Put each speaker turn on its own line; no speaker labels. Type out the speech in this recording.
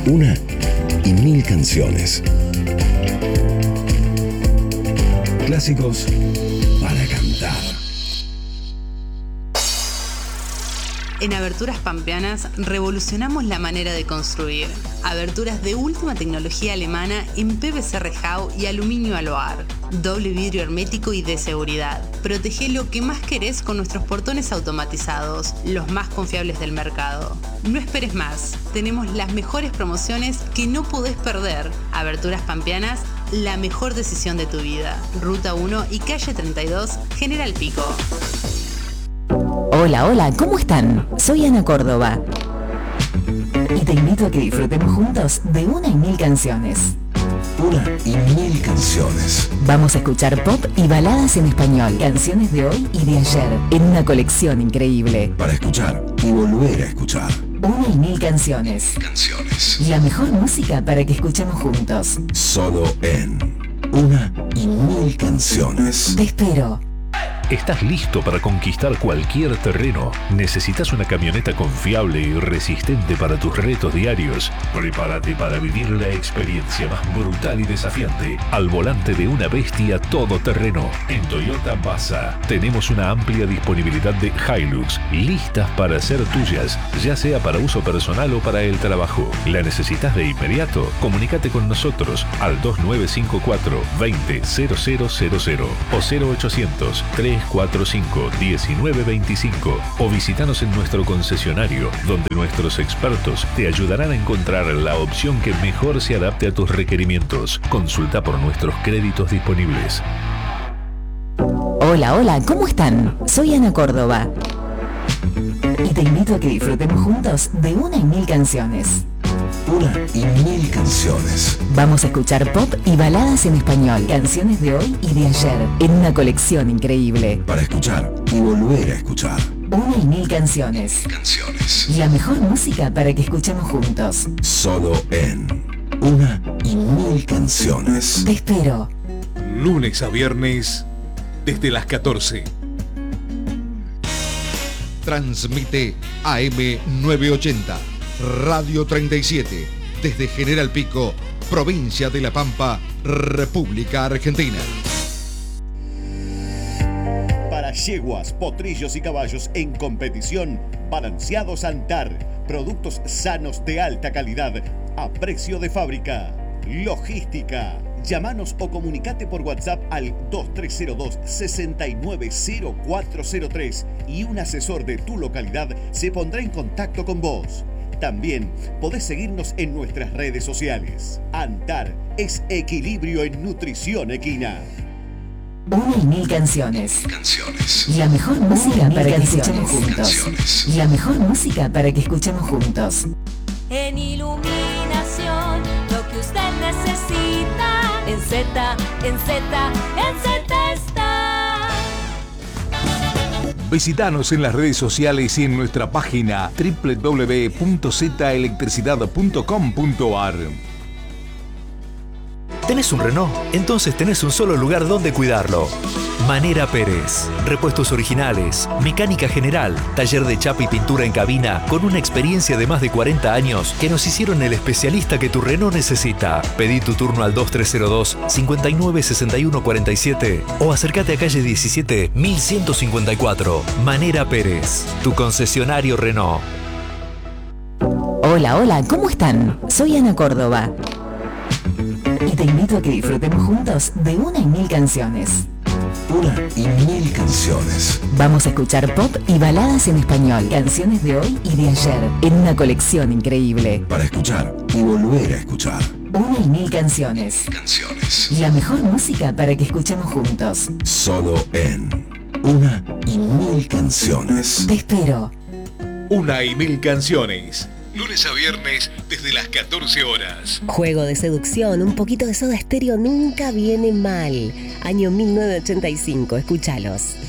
Una y mil canciones. Clásicos para cantar.
En Aberturas Pampeanas revolucionamos la manera de construir. Aberturas de última tecnología alemana en PVC rejao y aluminio aloar. Doble vidrio hermético y de seguridad. Protege lo que más querés con nuestros portones automatizados, los más confiables del mercado. No esperes más. Tenemos las mejores promociones que no podés perder. Aberturas Pampeanas, la mejor decisión de tu vida. Ruta 1 y calle 32, General Pico.
Hola, ¿cómo están? Soy Ana Córdoba y te invito a que disfrutemos juntos de una y mil canciones.
Una y mil canciones.
Vamos a escuchar pop y baladas en español, canciones de hoy y de ayer, en una colección increíble.
Para escuchar y volver a escuchar.
Una y mil canciones. La mejor música para que escuchemos juntos.
Solo en Una y mil canciones.
Te espero.
¿Estás listo para conquistar cualquier terreno? ¿Necesitas una camioneta confiable y resistente para tus retos diarios? Prepárate para vivir la experiencia más brutal y desafiante al volante de una bestia todoterreno. En Toyota Baza tenemos una amplia disponibilidad de Hilux listas para ser tuyas, ya sea para uso personal o para el trabajo. ¿La necesitas de inmediato? Comunícate con nosotros al 2954 200000 o 0800 345-1925 o visítanos en nuestro concesionario, donde nuestros expertos te ayudarán a encontrar la opción que mejor se adapte a tus requerimientos. Consulta por nuestros créditos disponibles.
Hola, ¿cómo están? Soy Ana Córdoba y te invito a que disfrutemos juntos de una y mil canciones.
Una y mil canciones.
Vamos a escuchar pop y baladas en español, canciones de hoy y de ayer, en una colección increíble.
Para escuchar y volver a escuchar.
Una y mil canciones. La mejor música para que escuchemos juntos.
Solo en Una y mil canciones.
Te espero.
Lunes a viernes, desde las 14. Transmite AM 980. Radio 37, desde General Pico, provincia de La Pampa, República Argentina.
Para yeguas, potrillos y caballos en competición, Balanceados Antar. Productos sanos de alta calidad, a precio de fábrica. Logística. Llámanos o comunicate por WhatsApp al 2302-690403 y un asesor de tu localidad se pondrá en contacto con vos. También podés seguirnos en nuestras redes sociales. Antar es equilibrio en nutrición equina.
Una y mil canciones. La mejor música para que escuchemos juntos. La mejor música para que escuchemos juntos.
En iluminación, lo que usted necesita. En Z está.
Visítanos en las redes sociales y en nuestra página www.zelectricidad.com.ar.
¿Tenés un Renault? Entonces tenés un solo lugar donde cuidarlo. Manera Pérez. Repuestos originales, mecánica general, taller de chapa y pintura en cabina con una experiencia de más de 40 años que nos hicieron el especialista que tu Renault necesita. Pedí tu turno al 2302-596147 o acércate a calle 17, 1154. Manera Pérez, tu concesionario Renault.
Hola, ¿cómo están? Soy Ana Córdoba y te invito a que disfrutemos juntos de una y mil canciones.
Una y mil canciones.
Vamos a escuchar pop y baladas en español, canciones de hoy y de ayer, en una colección increíble.
Para escuchar y volver a escuchar.
Una y mil canciones. La mejor música para que escuchemos juntos.
Solo en Una y mil canciones.
Te espero.
Una y mil canciones. Lunes a viernes, desde las 14 horas.
Juego de seducción, un poquito de Soda Stereo nunca viene mal. Año 1985, escúchalos.